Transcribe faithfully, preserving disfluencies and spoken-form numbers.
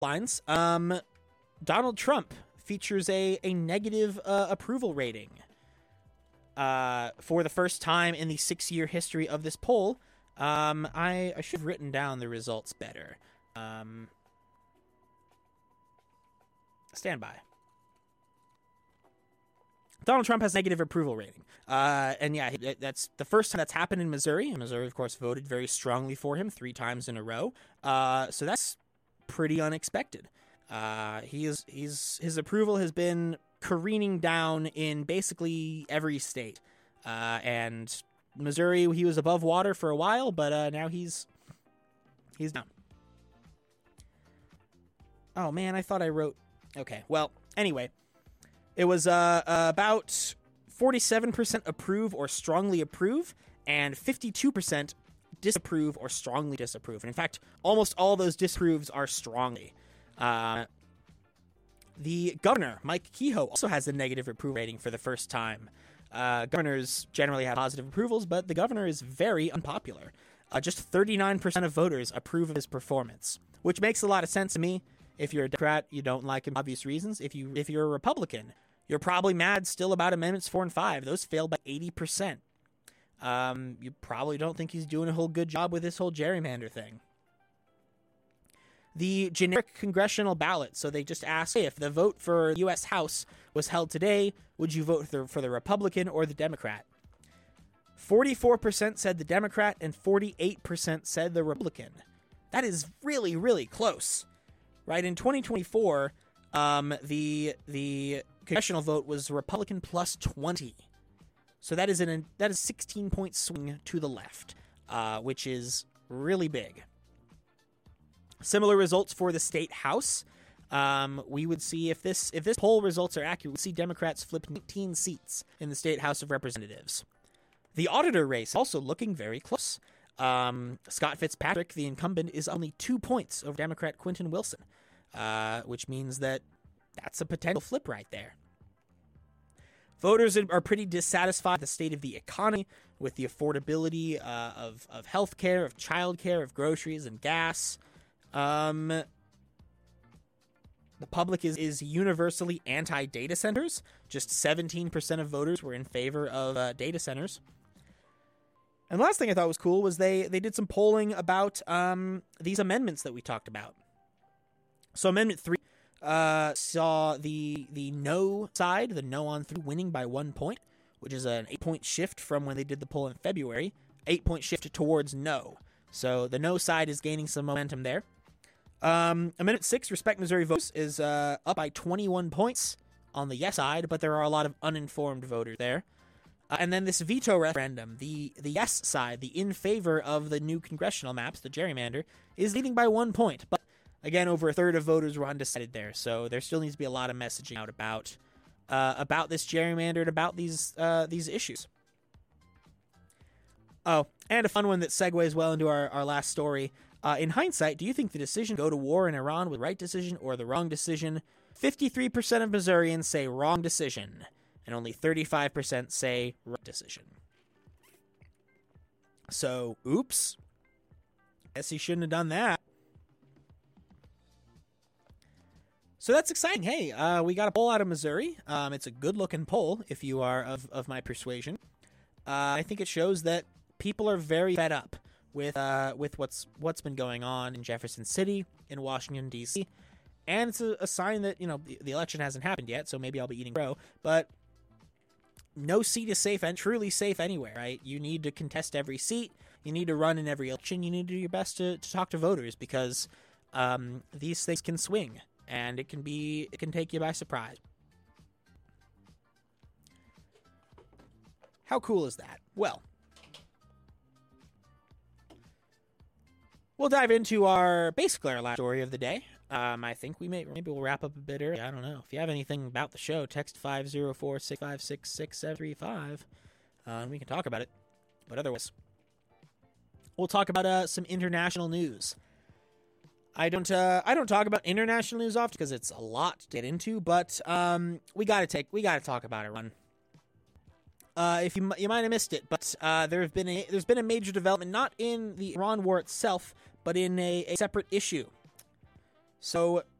lines. Um, Donald Trump features a, a negative uh, approval rating. Uh, for the first time in the six-year history of this poll. Um, I, I should have written down the results better. Um, stand by. Donald Trump has negative approval rating. Uh, and yeah, that's the first time that's happened in Missouri. And Missouri, of course, voted very strongly for him three times in a row. Uh, so that's pretty unexpected. Uh, he is, he's, his approval has been careening down in basically every state. Uh, and Missouri, he was above water for a while, but uh, now he's he's down. Oh, man, I thought I wrote... Okay, well, anyway. It was uh, uh, about forty-seven percent approve or strongly approve, and fifty-two percent disapprove or strongly disapprove. And in fact, almost all those disapproves are strongly. Uh, the governor, Mike Kehoe, also has a negative approval rating for the first time. Uh, governors generally have positive approvals, but the governor is very unpopular. Uh, just thirty-nine percent of voters approve of his performance, which makes a lot of sense to me. If you're a Democrat, you don't like him for obvious reasons. If you if you're a Republican, you're probably mad still about Amendments four and five. Those failed by eighty percent. Um, you probably don't think he's doing a whole good job with this whole gerrymander thing. The generic congressional ballot. So they just ask, hey, if the vote for U S House was held today, would you vote for the, for the Republican or the Democrat? forty-four percent said the Democrat and forty-eight percent said the Republican. That is really, really close. Right, in twenty twenty-four, um, the the congressional vote was Republican plus twenty, so that is an that is sixteen point swing to the left, uh, which is really big. Similar results for the state house. Um, we would see if this if this poll results are accurate, we'd see Democrats flip nineteen seats in the state House of Representatives. The auditor race also looking very close. Um, Scott Fitzpatrick, the incumbent, is only two points over Democrat Quentin Wilson, uh, which means that that's a potential flip right there. Voters are pretty dissatisfied with the state of the economy, with the affordability uh, of, of health care, of child care, of groceries and gas. Um, the public is, is universally anti-data centers. Just seventeen percent of voters were in favor of uh, data centers. And the last thing I thought was cool was they, they did some polling about um, these amendments that we talked about. So Amendment three uh, saw the the no side, the no on three, winning by one point, which is an eight-point shift from when they did the poll in February. Eight-point shift towards no. So the no side is gaining some momentum there. Um, Amendment six, Respect Missouri Voters, is uh, up by twenty-one points on the yes side, but there are a lot of uninformed voters there. Uh, and then this veto referendum, the, the yes side, the in favor of the new congressional maps, the gerrymander, is leading by one point. But again, over a third of voters were undecided there, so there still needs to be a lot of messaging out about uh, about this gerrymander and about these uh, these issues. Oh, and a fun one that segues well into our, our last story. Uh, in hindsight, do you think the decision to go to war in Iran was the right decision or the wrong decision? fifty-three percent of Missourians say wrong decision, and only thirty-five percent say right decision. So, oops. Guess he shouldn't have done that. So that's exciting. Hey, uh, we got a poll out of Missouri. Um, it's a good-looking poll, if you are of, of my persuasion. Uh, I think it shows that people are very fed up with uh, with what's what's been going on in Jefferson City, in Washington, D C, and it's a, a sign that, you know, the, the election hasn't happened yet, so maybe I'll be eating crow, but no seat is safe and truly safe anywhere, right? You need to contest every seat, you need to run in every election, you need to do your best to, to talk to voters, because um, these things can swing, and it can be it can take you by surprise. How cool is that? Well, we'll dive into our basically our last story of the day. Um, I think we may maybe we'll wrap up a bit early. I don't know. If you have anything about the show, text five zero four, six five six, six seven three five, uh, and we can talk about it. But otherwise, we'll talk about uh, some international news. I don't uh, I don't talk about international news often because it's a lot to get into, but um, we gotta take we gotta talk about it, Run. Uh, if you you might have missed it, but uh, there have been a there's been a major development, not in the Iran war itself, but in a, a separate issue. So